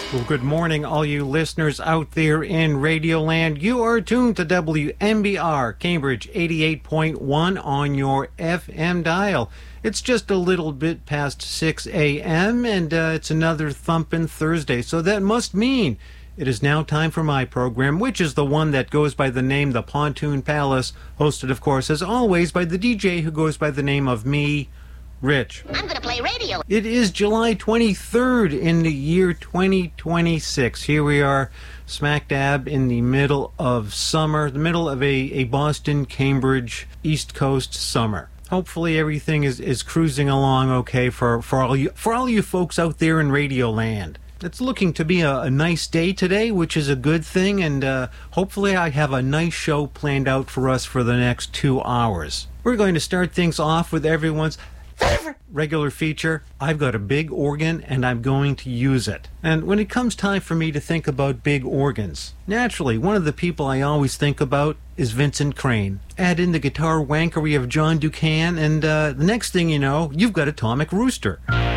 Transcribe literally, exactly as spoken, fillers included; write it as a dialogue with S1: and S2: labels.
S1: Well, good morning, all you listeners out there in Radioland. You are tuned to W M B R, Cambridge eighty-eight point one on your F M dial. It's just a little bit past six a.m., and uh, it's another thumping Thursday, so that must mean it is now time for my program, which is the one that goes by the name The Pontoon Palace, hosted, of course, as always, by the D J who goes by the name of me, Rich.
S2: I'm going to play radio.
S1: It is July twenty-third in the year twenty twenty-six. Here we are, smack dab in the middle of summer, the middle of a, a Boston, Cambridge, East Coast summer. Hopefully everything is, is cruising along okay for, for all you for all you folks out there in Radio Land. It's looking to be a, a nice day today, which is a good thing, and uh, hopefully I have a nice show planned out for us for the next two hours. We're going to start things off with everyone's regular feature. I've got a big organ and I'm going to use it. And when it comes time for me to think about big organs, naturally, one of the people I always think about is Vincent Crane. Add in the guitar wankery of John Ducan and uh, the next thing you know, you've got Atomic Rooster.